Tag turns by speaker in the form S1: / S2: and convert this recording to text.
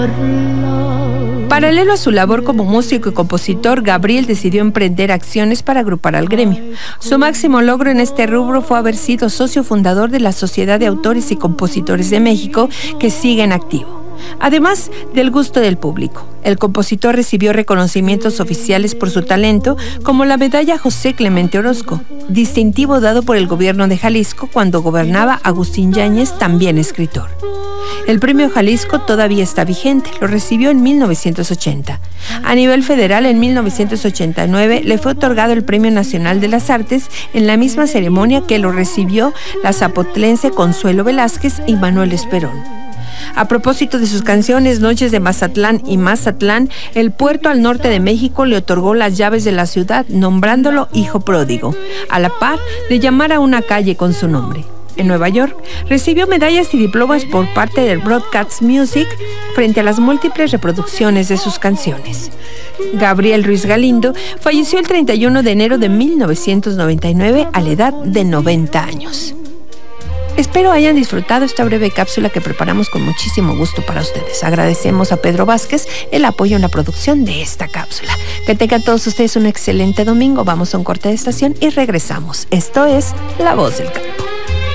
S1: Paralelo a su labor como músico y compositor, Gabriel decidió emprender acciones para agrupar al gremio. Su máximo logro en este rubro fue haber sido socio fundador de la Sociedad de Autores y Compositores de México, que sigue en activo. Además del gusto del público, el compositor recibió reconocimientos oficiales por su talento, como la medalla José Clemente Orozco, distintivo dado por el gobierno de Jalisco cuando gobernaba Agustín Yáñez, también escritor. El premio Jalisco todavía está vigente, lo recibió en 1980. A nivel federal, en 1989, le fue otorgado el Premio Nacional de las Artes en la misma ceremonia que lo recibió la zapotlense Consuelo Velázquez y Manuel Esperón. A propósito de sus canciones Noches de Mazatlán y Mazatlán, el puerto al norte de México le otorgó las llaves de la ciudad, nombrándolo hijo pródigo, a la par de llamar a una calle con su nombre. En Nueva York, recibió medallas y diplomas por parte del Broadcast Music frente a las múltiples reproducciones de sus canciones. Gabriel Ruiz Galindo falleció el 31 de enero de 1999 a la edad de 90 años. Espero hayan disfrutado esta breve cápsula que preparamos con muchísimo gusto para ustedes. Agradecemos a Pedro Vázquez el apoyo en la producción de esta cápsula. Que tengan todos ustedes un excelente domingo. Vamos a un corte de estación y regresamos. Esto es La Voz del Campo.